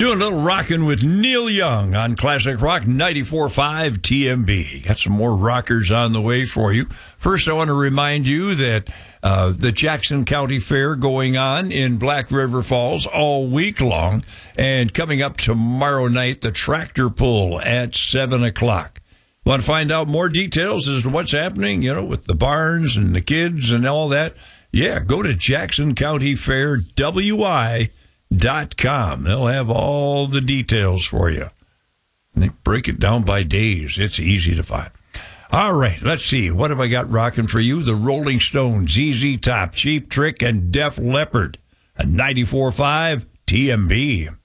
Doing a little rocking with Neil Young on Classic Rock 94.5 TMB. Got some more rockers on the way for you. First, I want to remind you that the Jackson County Fair going on in Black River Falls all week long. And coming up tomorrow night, the tractor pull at 7 o'clock. Want to find out more details as to what's happening, with the barns and the kids and all that? Yeah, go to Jackson County Fair, WI.com. They'll have all the details for you. And they break it down by days. It's easy to find. All right, let's see. What have I got rocking for you? The Rolling Stones, ZZ Top, Cheap Trick, and Def Leppard. A 94.5 TMB.